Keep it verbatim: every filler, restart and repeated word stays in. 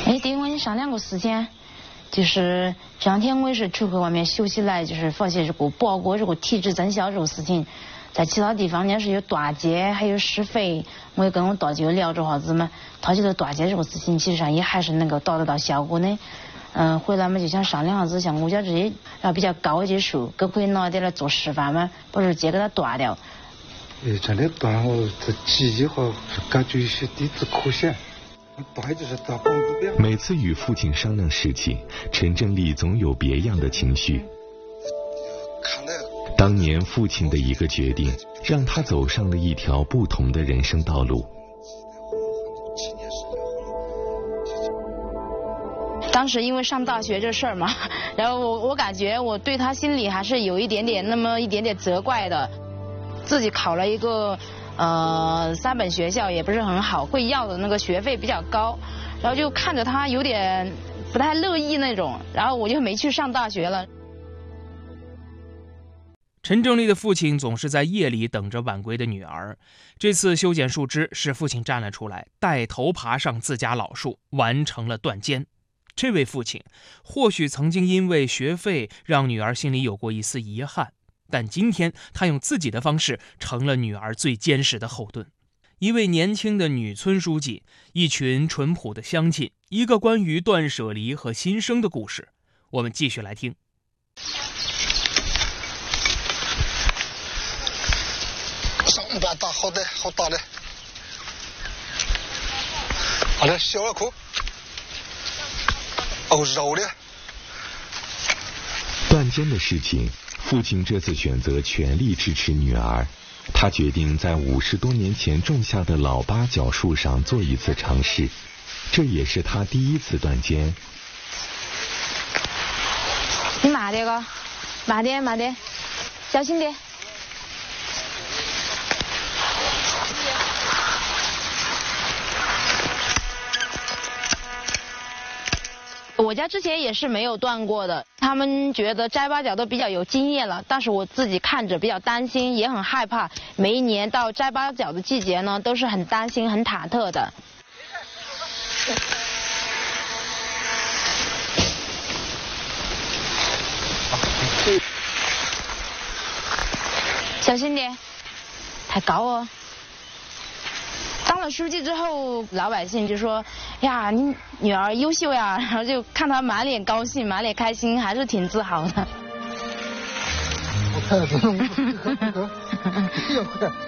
哎，对，我跟你商量过事情，就是这两天我也是出去外面休息来，就是发现这个报过这个体质增效这个事情，在其他地方呢是有断节，还有施肥，我也跟我大姐聊着哈子嘛，他觉得断节这个事情其实上也还是能够达得到效果的。嗯，回来嘛就想商量下子，像我家这些要比较高级树，可可以拿点来做示范嘛，不是直接给它断掉。 呃，这里断后这季节哈是感觉有些地质可险。 每次与父亲商量事情，陈正丽总有别样的情绪。当年父亲的一个决定，让他走上了一条不同的人生道路。 当时因为上大学这事儿嘛，然后我我感觉我对他心里还是有一点点那么一点点责怪的，自己考了一个。呃，三本学校也不是很好，会要的那个学费比较高，然后就看着他有点不太乐意那种，然后我就没去上大学了。 陈正丽的父亲总是在夜里等着晚归的女儿，这次修剪树枝是父亲站了出来，带头爬上自家老树，完成了断肩。这位父亲或许曾经因为学费让女儿心里有过一丝遗憾，但今天他用自己的方式成了女儿最坚实的后盾。一位年轻的女村书记，一群淳朴的乡亲，一个关于断舍离和新生的故事，我们继续来听。 上班大好的好大的，好的小了裤，哦肉的。 断肩的事情，父亲这次选择全力支持女儿，他决定在五十多年前种下的老八角树上做一次尝试，这也是他第一次断肩。 你慢点个，慢点慢点，小心点。我家之前也是没有断过的，他们觉得摘八角都比较有经验了，但是我自己看着比较担心，也很害怕。每一年到摘八角的季节呢，都是很担心、很忐忑的。小心点，太高哦。当了书记之后，老百姓就说呀，你女儿优秀呀，然后就看她满脸高兴，满脸开心，还是挺自豪的。 我看这种